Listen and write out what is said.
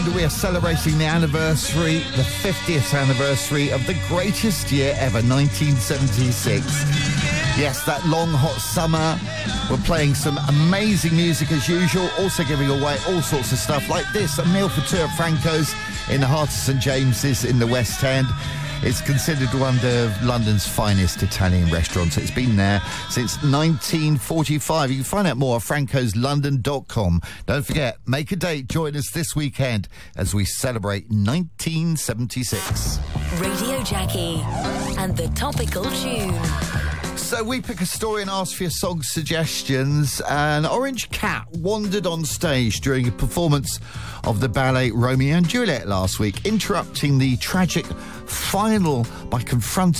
We are celebrating the 50th anniversary of the greatest year ever, 1976. Yes, that long, hot summer. We're playing some amazing music as usual, also giving away all sorts of stuff like this, a meal for two at Franco's in the heart of St James's in the West End. It's considered one of London's finest Italian restaurants. It's been there since 1945. You can find out more at francoslondon.com. Don't forget, make a date. Join us this weekend as we celebrate 1976. Radio Jackie and the topical tune. So we pick a story and ask for your song suggestions. An orange cat wandered on stage during a performance of the ballet Romeo and Juliet last week, interrupting the tragic final by confronting